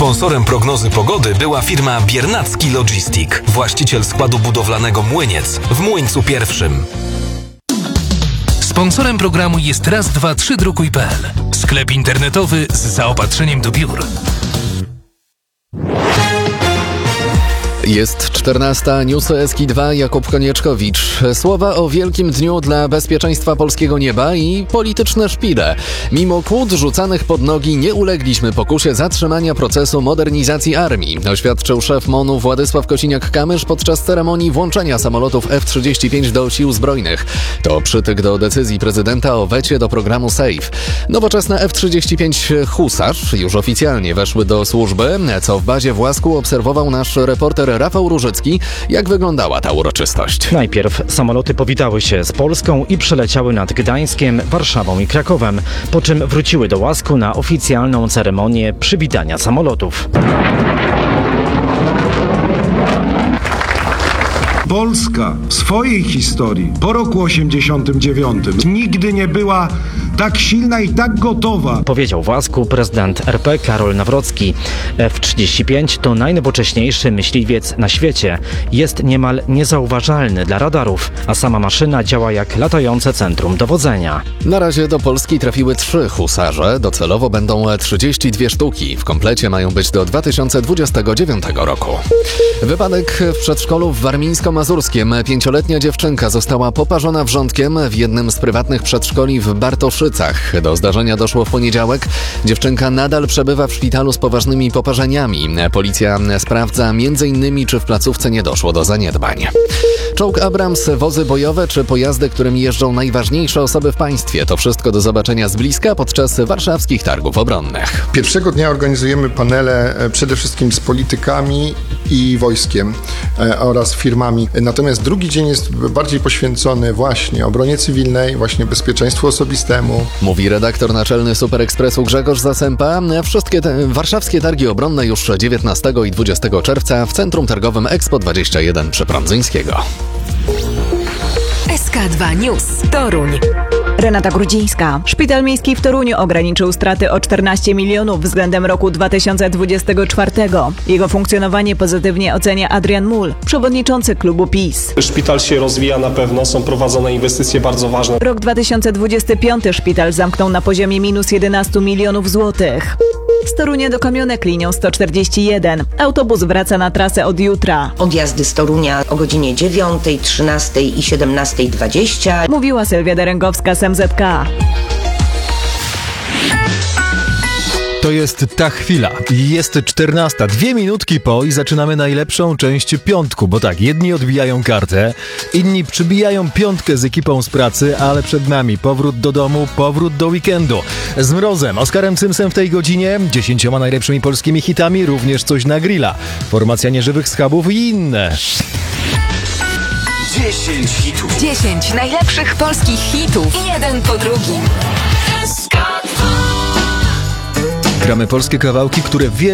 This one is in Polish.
Sponsorem prognozy pogody była firma Biernacki Logistic, właściciel składu budowlanego Młyniec w Młyńcu Pierwszym. Sponsorem programu jest raz232.pl, sklep internetowy z zaopatrzeniem do biur. Jest 14, newsy Eski2, Jakub Konieczkowicz. Słowa o wielkim dniu dla bezpieczeństwa polskiego nieba i polityczne szpile. Mimo kłód rzucanych pod nogi nie ulegliśmy pokusie zatrzymania procesu modernizacji armii, oświadczył szef MON-u Władysław Kosiniak-Kamysz podczas ceremonii włączenia samolotów F-35 do sił zbrojnych. To przytyk do decyzji prezydenta o wecie do programu SAFE. Nowoczesne F-35 Husarz już oficjalnie weszły do służby, co w bazie w Łasku obserwował nasz reporter Rafał Różycki. Jak wyglądała ta uroczystość? Najpierw samoloty powitały się z Polską i przeleciały nad Gdańskiem, Warszawą i Krakowem, po czym wróciły do Łasku na oficjalną ceremonię przywitania samolotów. Polska w swojej historii po roku 89 nigdy nie była tak silna i tak gotowa, powiedział w Łasku prezydent RP Karol Nawrocki. F-35 to najnowocześniejszy myśliwiec na świecie. Jest niemal niezauważalny dla radarów, a sama maszyna działa jak latające centrum dowodzenia. Na razie do Polski trafiły 3 husarze. Docelowo będą 32 sztuki. W komplecie mają być do 2029 roku. Wypadek w przedszkolu w Warmińsko-Mazurskiem. 5-letnia dziewczynka została poparzona wrzątkiem w jednym z prywatnych przedszkoli w Bartoszycach. Do zdarzenia doszło w poniedziałek. Dziewczynka nadal przebywa w szpitalu z poważnymi poparzeniami. Policja sprawdza m.in. czy w placówce nie doszło do zaniedbań. Czołg Abrams, wozy bojowe czy pojazdy, którymi jeżdżą najważniejsze osoby w państwie. To wszystko do zobaczenia z bliska podczas warszawskich targów obronnych. Pierwszego dnia organizujemy panele przede wszystkim z politykami i wojskiem oraz firmami. Natomiast drugi dzień jest bardziej poświęcony właśnie obronie cywilnej, właśnie bezpieczeństwu osobistemu. Mówi redaktor naczelny Super Expressu Grzegorz Zasępa. Wszystkie warszawskie targi obronne już 19 i 20 czerwca w Centrum Targowym Expo 21 przy Prądzyńskiego. SK2 News Toruń. Renata Grudzińska. Szpital Miejski w Toruniu ograniczył straty o 14 milionów względem roku 2024. Jego funkcjonowanie pozytywnie ocenia Adrian Mull, przewodniczący klubu PiS. Szpital się rozwija na pewno, są prowadzone inwestycje bardzo ważne. Rok 2025 szpital zamknął na poziomie minus 11 milionów złotych. Z Torunia do Kamionek linią 141. Autobus wraca na trasę od jutra. Odjazdy z Torunia o godzinie 9, 13 i 17:20. Mówiła Sylwia Derengowska z MZK. To jest ta chwila. Jest 14, 2 minutki po i zaczynamy najlepszą część piątku, bo tak, jedni odbijają kartę, inni przybijają piątkę z ekipą z pracy, ale przed nami powrót do domu, powrót do weekendu. Z Mrozem, Oskarem Cymsem w tej godzinie, 10 najlepszymi polskimi hitami, również coś na grilla, formacja nieżywych schabów i inne. 10 hitów. 10 najlepszych polskich hitów. Jeden po drugim. Gramy polskie kawałki, które